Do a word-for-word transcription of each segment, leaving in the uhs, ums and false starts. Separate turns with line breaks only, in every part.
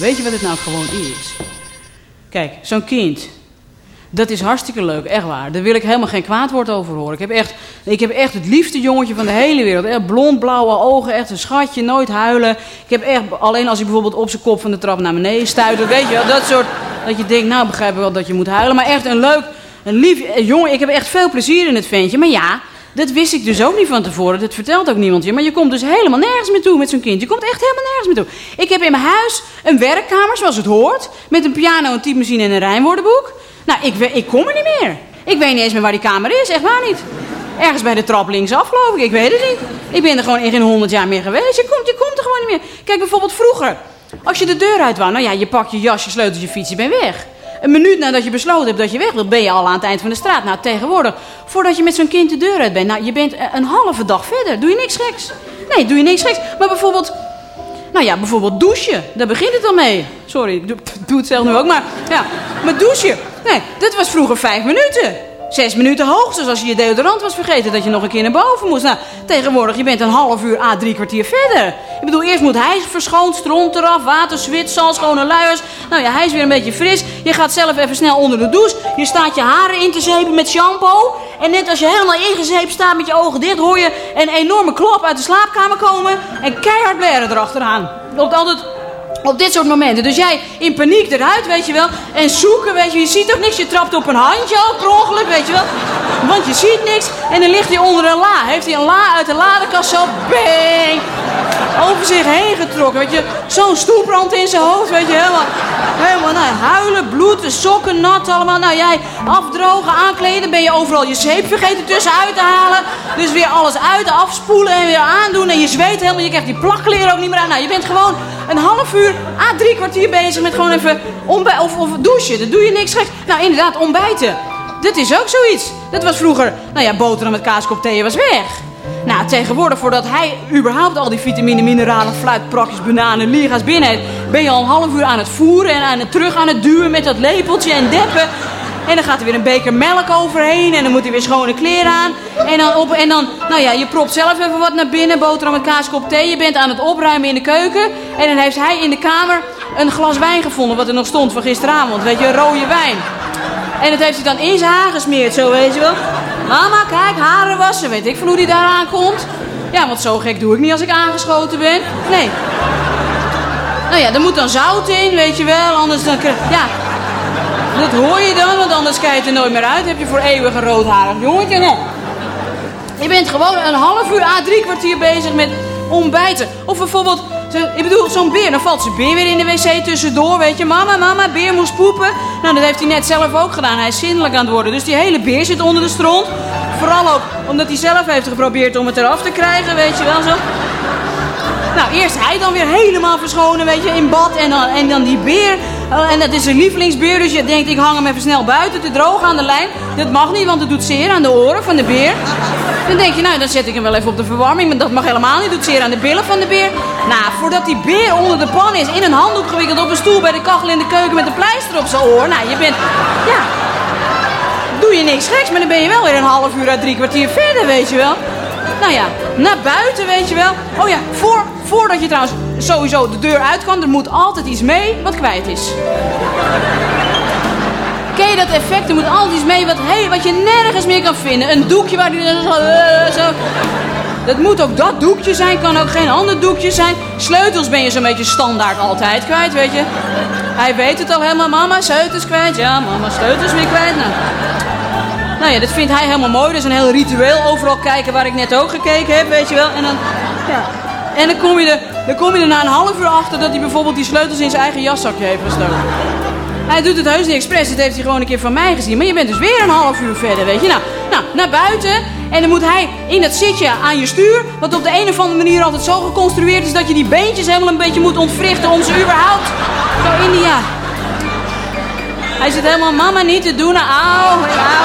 Weet je wat het nou gewoon is? Kijk, zo'n kind, dat is hartstikke leuk, echt waar. Daar wil ik helemaal geen kwaad woord over horen. Ik heb echt, ik heb echt het liefste jongetje van de hele wereld. Echt blond, blauwe ogen, echt een schatje, nooit huilen. Ik heb echt, alleen als hij bijvoorbeeld op zijn kop van de trap naar beneden stuitert, weet je wel, dat soort, dat je denkt, nou begrijp ik wel dat je moet huilen. Maar echt een leuk, een lief jongen, ik heb echt veel plezier in het ventje. Maar ja, dat wist ik dus ook niet van tevoren, dat vertelt ook niemand je. Maar je komt dus helemaal nergens meer toe met zo'n kind. Je komt echt helemaal nergens meer toe. Ik heb in mijn huis een werkkamer, zoals het hoort, met een piano, een typemachine en een rijmwoordenboek. Nou, ik, ik kom er niet meer. Ik weet niet eens meer waar die kamer is, echt waar niet. Ergens bij de trap linksaf, geloof ik, ik weet het niet. Ik ben er gewoon in geen honderd jaar meer geweest. Je komt, je komt er gewoon niet meer. Kijk, bijvoorbeeld vroeger, als je de deur uit wou, nou ja, je pakt je jas, je sleutels, je fiets, je bent weg. Een minuut nadat je besloten hebt dat je weg wilt, ben je al aan het eind van de straat. Nou, tegenwoordig, voordat je met zo'n kind de deur uit bent, nou, je bent een halve dag verder. Doe je niks geks? Nee, doe je niks geks. Maar bijvoorbeeld, nou ja, bijvoorbeeld douchen. Daar begint het al mee. Sorry, ik doe, doe het zelf nu ook, maar ja, maar douchen. Nee, dat was vroeger vijf minuten. Zes minuten hoogstens als je je deodorant was vergeten, dat je nog een keer naar boven moest. Nou, tegenwoordig, je bent een half uur, à drie kwartier verder. Ik bedoel, eerst moet hij verschoond, stront eraf, water, zwit, zalm, schone luiers. Nou ja, hij is weer een beetje fris. Je gaat zelf even snel onder de douche. Je staat je haren in te zeepen met shampoo. En net als je helemaal ingezeept staat met je ogen dicht, hoor je een enorme klap uit de slaapkamer komen. En keihard blaren erachteraan. Loopt altijd op dit soort momenten. Dus jij in paniek eruit, weet je wel. En zoeken, weet je. Je ziet toch niks. Je trapt op een handje ook per ongeluk, weet je wel. Want je ziet niks. En dan ligt hij onder een la. Heeft hij een la uit de ladekast zo, bang, over zich heen getrokken, weet je. Zo'n stoelbrand in zijn hoofd, weet je. Helemaal, helemaal nou, huilen, bloed, de sokken nat allemaal. Nou, jij afdrogen, aankleden. Ben je overal je zeep vergeten tussenuit te halen. Dus weer alles uit, afspoelen en weer aandoen. En je zweet helemaal. Je krijgt die plakkleren ook niet meer aan. Nou, je bent gewoon een half uur, à drie kwartier bezig met gewoon even ontbijten of, of douchen. Dan doe je niks geks. Nou, inderdaad, ontbijten. Dat is ook zoiets. Dat was vroeger, nou ja, boterham met kaaskop thee was weg. Nou, tegenwoordig, voordat hij überhaupt al die vitamine, mineralen, fluitprakjes, bananen, liga's binnen heeft, ben je al een half uur aan het voeren en aan het terug aan het duwen met dat lepeltje en deppen. En dan gaat er weer een beker melk overheen en dan moet hij weer schone kleren aan. En dan, op, en dan, nou ja, je propt zelf even wat naar binnen, boterham met kaaskop thee. Je bent aan het opruimen in de keuken. En dan heeft hij in de kamer een glas wijn gevonden, wat er nog stond van gisteravond. Weet je, rode wijn. En dat heeft hij dan in zijn haar gesmeerd, zo weet je wel. Mama, kijk, haren wassen, weet ik van hoe die daar aankomt. Ja, want zo gek doe ik niet als ik aangeschoten ben. Nee. Nou ja, er moet dan zout in, weet je wel, anders dan... Ja, dat hoor je dan, want anders kijk je er nooit meer uit. Heb je voor eeuwig een roodharig jongetje. Nee. Je bent gewoon een half uur, à drie kwartier bezig met ontbijten. Of bijvoorbeeld, ik bedoel, zo'n beer, dan valt zijn beer weer in de wc tussendoor, weet je. Mama, mama, beer moest poepen. Nou, dat heeft hij net zelf ook gedaan. Hij is zindelijk aan het worden. Dus die hele beer zit onder de stront. Vooral ook omdat hij zelf heeft geprobeerd om het eraf te krijgen, weet je wel zo. Nou, eerst hij dan weer helemaal verschonen, weet je, in bad. En dan, en dan die beer. En dat is een lievelingsbeer, dus je denkt, ik hang hem even snel buiten te drogen aan de lijn. Dat mag niet, want het doet zeer aan de oren van de beer. Dan denk je, nou, dan zet ik hem wel even op de verwarming. Maar dat mag helemaal niet, doet zeer aan de billen van de beer. Nou, voordat die beer onder de pan is, in een handdoek gewikkeld op een stoel bij de kachel in de keuken met een pleister op zijn oor. Nou, je bent, ja, doe je niks geks, maar dan ben je wel weer een half uur à drie kwartier verder, weet je wel. Nou ja, naar buiten, weet je wel. Oh ja, voor, voordat je trouwens sowieso de deur uit kan, er moet altijd iets mee wat kwijt is. Ken je dat effect? Er moet altijd iets mee wat, hey, wat je nergens meer kan vinden. Een doekje waar die zo, uh, zo... Dat moet ook dat doekje zijn, kan ook geen ander doekje zijn. Sleutels ben je zo'n beetje standaard altijd kwijt, weet je. Hij weet het al helemaal, mama, sleutels kwijt. Ja, mama, sleutels weer kwijt. Nou. Nou ja, dat vindt hij helemaal mooi. Dat is een heel ritueel. Overal kijken waar ik net ook gekeken heb, weet je wel. En dan, ja. En dan kom je er, dan kom je er na een half uur achter dat hij bijvoorbeeld die sleutels in zijn eigen jaszakje heeft gestoken. Hij doet het heus niet expres, dat heeft hij gewoon een keer van mij gezien. Maar je bent dus weer een half uur verder, weet je. Nou, nou, naar buiten. En dan moet hij in dat zitje aan je stuur, wat op de een of andere manier altijd zo geconstrueerd is dat je die beentjes helemaal een beetje moet ontwrichten om ze überhaupt zo in die, ja. Hij zit helemaal, mama, niet te doen. Auw, auw.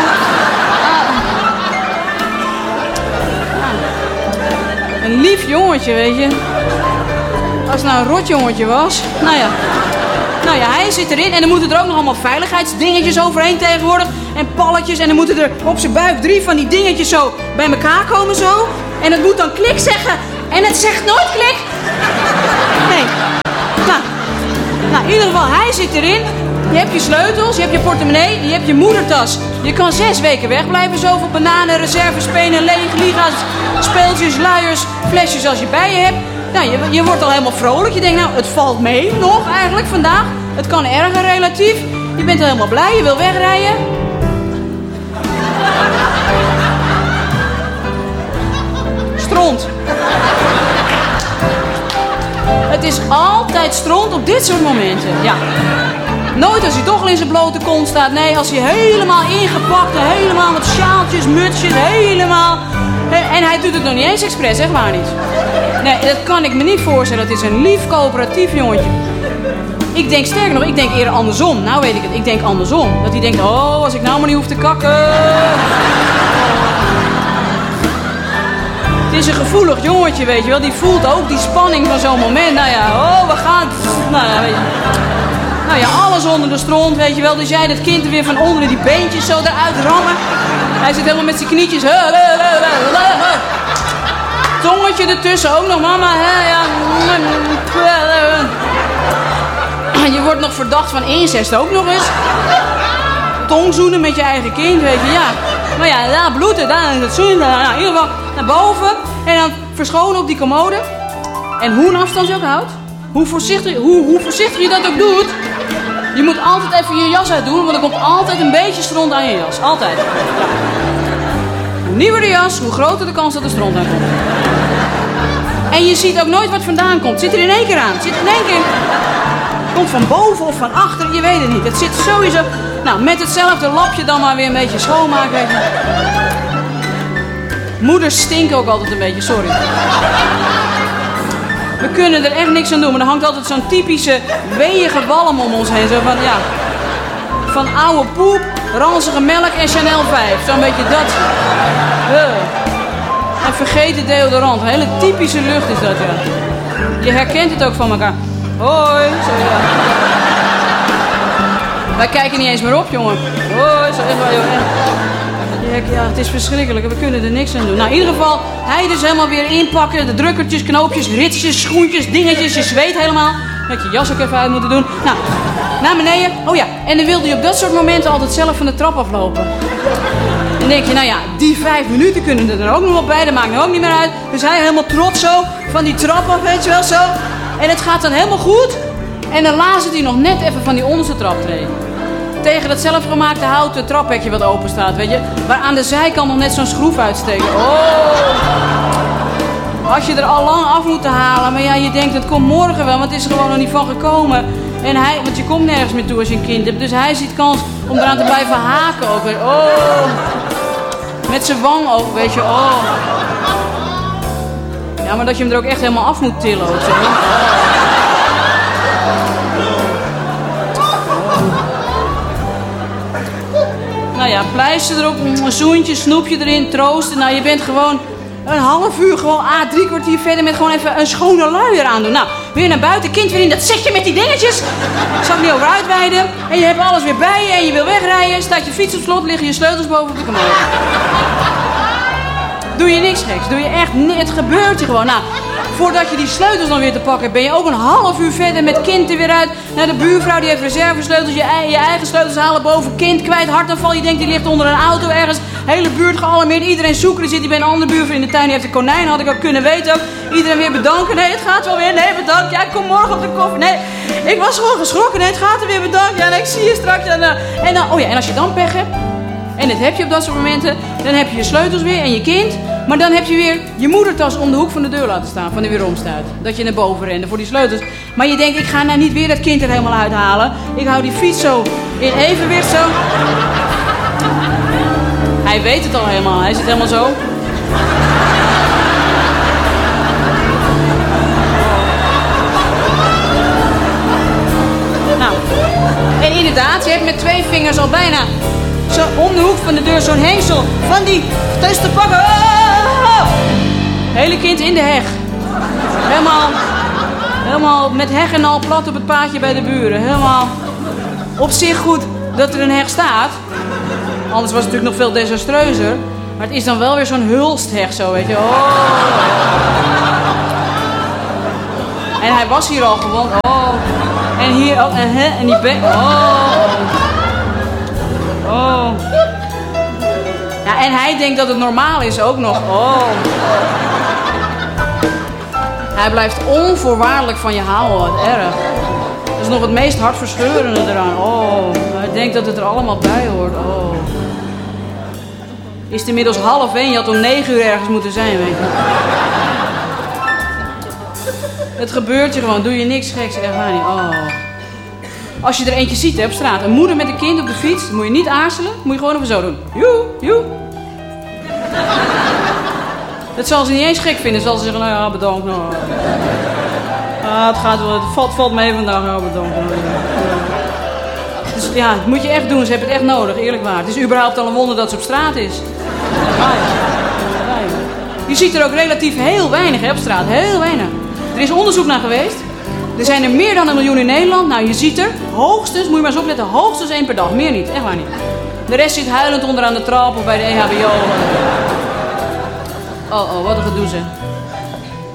Een lief jongetje, weet je. Als het nou een rotjongetje was. Nou ja. Nou ja, hij zit erin en dan moeten er ook nog allemaal veiligheidsdingetjes overheen tegenwoordig. En palletjes. En dan moeten er op zijn buik drie van die dingetjes zo bij elkaar komen zo. En het moet dan klik zeggen. En het zegt nooit klik. Nee. Nou. Nou, in ieder geval, hij zit erin. Je hebt je sleutels, je hebt je portemonnee, je hebt je moedertas. Je kan zes weken wegblijven. Zoveel bananen, reserves, penen, leeg, liga's, speeltjes, luiers, flesjes als je bij je hebt. Nou, je, je wordt al helemaal vrolijk. Je denkt, nou, het valt mee nog eigenlijk vandaag. Het kan erger relatief. Je bent al helemaal blij, je wil wegrijden. Stront. Het is altijd stront op dit soort momenten, ja. Nooit als hij toch al in zijn blote kont staat. Nee, als hij helemaal ingepakt en helemaal met sjaaltjes, mutsjes, helemaal... En hij doet het nog niet eens expres, zeg maar niet. Nee, dat kan ik me niet voorstellen. Het is een lief, coöperatief jongetje. Ik denk, sterker nog, ik denk eerder andersom. Nou weet ik het, ik denk andersom. Dat hij denkt, oh, als ik nou maar niet hoef te kakken... Het is een gevoelig jongetje, weet je wel. Die voelt ook die spanning van zo'n moment. Nou ja, oh, we gaan... Nou ja, weet je. Nou ja, alles onder de stront, weet je wel. Dus jij dat kind er weer van onder die beentjes zo eruit rammen. Hij zit helemaal met zijn knietjes. Tongetje ertussen ook nog, mama. Je wordt nog verdacht van incest ook nog eens. Tongzoenen met je eigen kind, weet je, ja. Maar ja, daar bloeden, daar is het zoenen. Nou, in ieder geval naar boven. En dan verschonen op die commode. En hoe een afstand je ook houdt. Hoe voorzichtig, hoe, hoe voorzichtig je dat ook doet. Je moet altijd even je jas uitdoen. Want er komt altijd een beetje stront aan je jas. Altijd. Ja. Hoe nieuwer de jas, hoe groter de kans dat er stront aan komt. En je ziet ook nooit wat vandaan komt. Zit er in één keer aan. Zit er in één keer... Komt van boven of van achter, je weet het niet. Het zit sowieso... Nou, met hetzelfde lapje dan maar weer een beetje schoonmaken. Moeders stinken ook altijd een beetje, sorry. We kunnen er echt niks aan doen, maar er hangt altijd zo'n typische weeige walm om ons heen. Zo van, ja... Van oude poep, ranzige melk en Chanel vijf. Zo'n beetje dat... Uh. En vergeten deodorant. Een hele typische lucht is dat, ja. Je herkent het ook van elkaar. Hoi, zo ja. Wij kijken niet eens meer op, jongen. Hoi, zo echt wel, joh. Ja, het is verschrikkelijk. We kunnen er niks aan doen. Nou, in ieder geval, hij dus helemaal weer inpakken. De drukkertjes, knoopjes, ritsjes, schoentjes, dingetjes. Je zweet helemaal. Dat je jas ook even uit moeten doen. Nou, naar beneden. Oh ja, en dan wilde je op dat soort momenten altijd zelf van de trap aflopen. Dan denk je, nou ja, die vijf minuten kunnen er dan ook nog wel bij. Dat maakt er ook niet meer uit. Dus hij helemaal trots zo van die trap af, weet je wel, zo. En het gaat dan helemaal goed. En dan lazert hij nog net even van die onderste traptree. Tegen dat zelfgemaakte houten traphekje wat open staat, weet je. Waar aan de zijkant nog net zo'n schroef uitsteekt. Oh! Als je er al lang af moet halen. Maar ja, je denkt, het komt morgen wel. Want het is er gewoon nog niet van gekomen. En hij, want je komt nergens meer toe als je een kind hebt. Dus hij ziet kans om eraan te blijven haken ook. Oh! Met zijn wang ook, weet je. Oh! Ja, maar dat je hem er ook echt helemaal af moet tillen ook zo. Nou ja, pleister erop, een zoentje, snoepje erin, troosten. Nou, je bent gewoon een half uur, gewoon ah, drie kwartier verder met gewoon even een schone luier aandoen. Nou, weer naar buiten, kind weer in dat setje met die dingetjes. Ik zal er niet over uitweiden. En je hebt alles weer bij je en je wil wegrijden. Staat je fiets op slot, liggen je sleutels boven op de commode. Doe je niks geks, doe je echt niks. Het gebeurt je gewoon. Nou, voordat je die sleutels dan weer te pakken hebt, ben je ook een half uur verder met kind er weer uit. Naar de buurvrouw, die heeft reservesleutels, je, je eigen sleutels halen boven, kind kwijt, hartaanval. Je denkt, die ligt onder een auto ergens. Hele buurt gealarmeerd, iedereen zoeken. Er zit die bij een andere buurvrouw in de tuin, die heeft een konijn, had ik ook kunnen weten ook. Iedereen weer bedanken, nee, het gaat wel weer, nee, bedankt. Ja, ik kom morgen op de koffie, nee. Ik was gewoon geschrokken, nee, het gaat er weer, bedankt. Ja, nee, ik zie je straks. En, uh, en, uh, oh ja, en als je dan pech hebt, en dat heb je op dat soort momenten, dan heb je je sleutels weer en je kind. Maar dan heb je weer je moedertas om de hoek van de deur laten staan, van de weeromstuit. Dat je naar boven rende voor die sleutels. Maar je denkt, ik ga nou niet weer dat kind er helemaal uithalen. Ik hou die fiets zo in evenwicht zo. Hij weet het al helemaal, hij zit helemaal zo. Nou, en inderdaad, je hebt met twee vingers al bijna zo om de hoek van de deur zo'n hengsel van die tussen te pakken. Hele kind in de heg. Helemaal, helemaal met heg en al plat op het paadje bij de buren. Helemaal op zich goed dat er een heg staat. Anders was het natuurlijk nog veel desastreuzer. Maar het is dan wel weer zo'n hulstheg zo, weet je. Oh. En hij was hier al gewoon. Oh. En hier ook, en, hè, en die bek. Oh. Oh. Ja, en hij denkt dat het normaal is ook nog. Oh. Hij blijft onvoorwaardelijk van je houden, wat erg. Dat is nog het meest hartverscheurende eraan. Oh, hij denkt dat het er allemaal bij hoort. Oh. Is het inmiddels half één, je had om negen uur ergens moeten zijn, weet je. Het gebeurt je gewoon, doe je niks geks, echt waar niet. Oh. Als je er eentje ziet hè, op straat, een moeder met een kind op de fiets, dan moet je niet aarzelen, moet je gewoon even zo doen. Joe, joe. Dat zal ze niet eens gek vinden, zal ze zeggen, nou ja, bedankt. Nou. Ah, het gaat wel, het valt, valt mee vandaag, nou bedankt. Dus ja, dat moet je echt doen, ze hebben het echt nodig, eerlijk waar. Het is überhaupt al een wonder dat ze op straat is. Je ziet er ook relatief heel weinig hè, op straat, heel weinig. Er is onderzoek naar geweest. Er zijn er meer dan een miljoen in Nederland. Nou, je ziet er hoogstens, moet je maar eens opletten, hoogstens één per dag. Meer niet, echt waar niet. De rest zit huilend onderaan de trap of bij de E H B O. Oh, oh, wat een gedoe zeg.